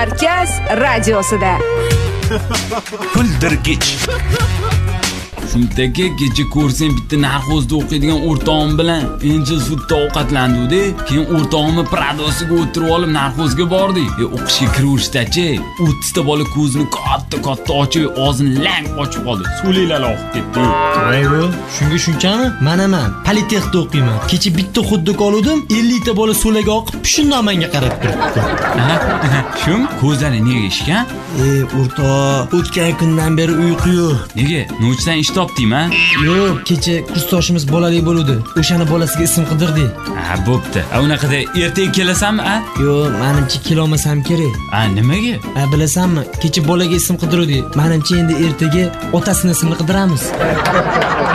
Markaz radiosida. Kuldirgich. Shunday kecha ko'rsam bitta narxozda o'qiydigan o'rtog'im bilan injil sudda ovqatlandi-da. Keyin o'rtog'imni Pradosiga o'tirib olib narxozga bordik. O'qishga kiraverishdachi, 30 ta bola ko'zini katta ochib, og'zini lang ochib qoldi. So'linglar oqib ketdi. Voy, shunga shunchami? Men politexda o'qiyman. Kecha bitta xuddik oldim, 50 ta bola so'laga oqib, shundan menga qarab turibdi. Shum, ko'zlari nega ishgan? O'rtoq, o'tgan kundan beri uyqu yo'q. Nega? Nochdan ish topdingmi? Yo'q, kecha kursdoshimiz bolali bo'ldi. O'shani bolasiga ism qidirdik. Bo'pti. Unaqada ertaga kelasanmi, a? Yo'q, menimcha kelolmasam kerak. Nimaga? Bilasanmi? Kecha bolaga ism qidirdik. Menimcha endi ertaga otasini ismini qidiramiz.